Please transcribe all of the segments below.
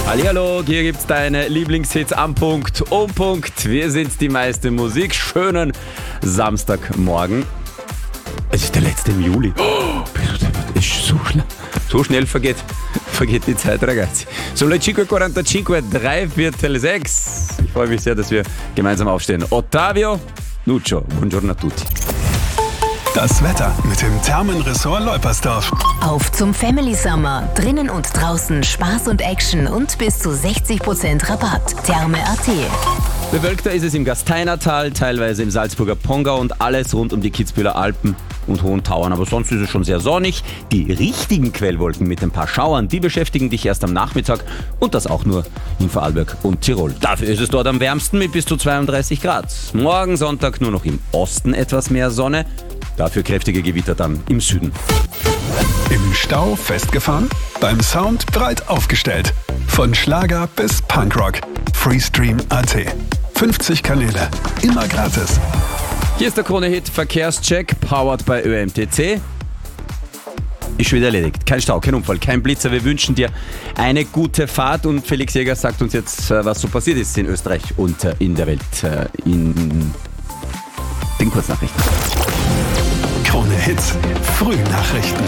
Hallihallo, hier gibt's deine Lieblingshits am Punkt, um Punkt. Wir sind die meiste Musik. Schönen Samstagmorgen. Es ist der letzte im Juli. Oh, ist so schnell vergeht die Zeit, ragazzi. Sono le 5:45, 5:45. Ich freue mich sehr, dass wir gemeinsam aufstehen. Ottavio, Nuccio, buongiorno a tutti. Das Wetter mit dem Thermenressort Leupersdorf. Auf zum Family Summer. Drinnen und draußen Spaß und Action und bis zu 60% Rabatt. Therme.at. Bewölkter ist es im Gasteinertal, teilweise im Salzburger Pongau und alles rund um die Kitzbüheler Alpen und Hohen Tauern. Aber sonst ist es schon sehr sonnig. Die richtigen Quellwolken mit ein paar Schauern, die beschäftigen dich erst am Nachmittag und das auch nur in Vorarlberg und Tirol. Dafür ist es dort am wärmsten mit bis zu 32 Grad. Morgen Sonntag nur noch im Osten etwas mehr Sonne. Dafür kräftige Gewitter dann im Süden. Im Stau festgefahren? Beim Sound breit aufgestellt. Von Schlager bis Punkrock. Freestream.at. 50 Kanäle. Immer gratis. Hier ist der Krone-Hit Verkehrscheck, powered by ÖMTC. Ist schon wieder erledigt. Kein Stau, kein Unfall, kein Blitzer. Wir wünschen dir eine gute Fahrt und Felix Jäger sagt uns jetzt, was so passiert ist in Österreich und in der Welt in den Kurznachrichten. Krone Hits, Frühnachrichten.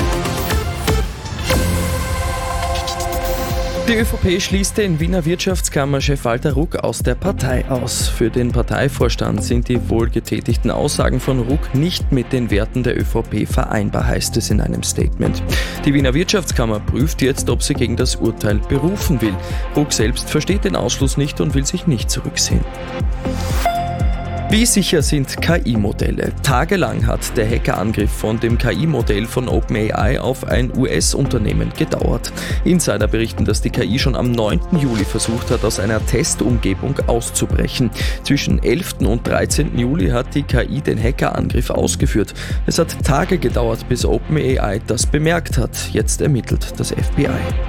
Die ÖVP schließt den Wiener Wirtschaftskammerchef Walter Ruck aus der Partei aus. Für den Parteivorstand sind die wohlgetätigten Aussagen von Ruck nicht mit den Werten der ÖVP vereinbar, heißt es in einem Statement. Die Wiener Wirtschaftskammer prüft jetzt, ob sie gegen das Urteil berufen will. Ruck selbst versteht den Ausschluss nicht und will sich nicht zurückziehen. Wie sicher sind KI-Modelle? Tagelang hat der Hackerangriff von dem KI-Modell von OpenAI auf ein US-Unternehmen gedauert. Insider berichten, dass die KI schon am 9. Juli versucht hat, aus einer Testumgebung auszubrechen. Zwischen 11. und 13. Juli hat die KI den Hackerangriff ausgeführt. Es hat Tage gedauert, bis OpenAI das bemerkt hat. Jetzt ermittelt das FBI.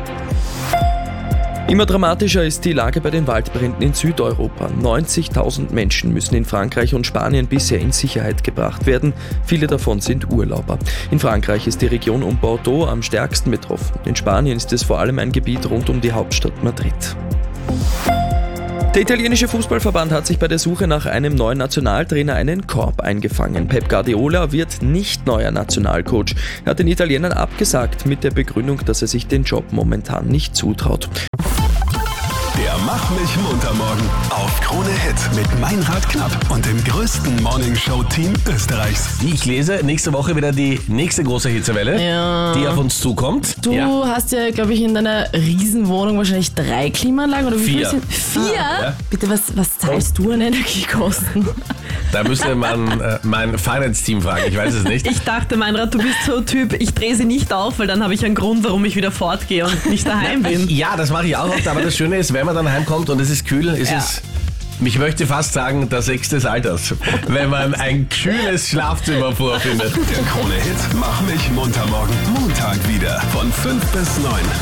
Immer dramatischer ist die Lage bei den Waldbränden in Südeuropa. 90.000 Menschen müssen in Frankreich und Spanien bisher in Sicherheit gebracht werden. Viele davon sind Urlauber. In Frankreich ist die Region um Bordeaux am stärksten betroffen. In Spanien ist es vor allem ein Gebiet rund um die Hauptstadt Madrid. Der italienische Fußballverband hat sich bei der Suche nach einem neuen Nationaltrainer einen Korb eingefangen. Pep Guardiola wird nicht neuer Nationalcoach. Er hat den Italienern abgesagt mit der Begründung, dass er sich den Job momentan nicht zutraut. Der Mach mich munter morgen auf Krone Hit mit Meinrad Knapp und dem größten Morningshow-Team Österreichs. Wie ich lese, nächste Woche wieder die nächste große Hitzewelle, die auf uns zukommt. Du hast ja, glaube ich, in deiner Riesenwohnung wahrscheinlich 3 Klimaanlagen oder wie viele 4. sind? 4? Ja. Bitte, was zahlst du an Energiekosten? Da müsste man mein Finance-Team fragen, ich weiß es nicht. Ich dachte, Meinrad, du bist so ein Typ, ich drehe sie nicht auf, weil dann habe ich einen Grund, warum ich wieder fortgehe und nicht daheim bin. Ja, das mache ich auch oft, aber das Schöne ist, wenn man dann heimkommt und es ist kühl, ist es, ich möchte fast sagen, der 6. des Alters, wenn man ein kühles Schlafzimmer vorfindet. Der Krone Hit Mach mich munter morgen Montag wieder von 5 bis 9.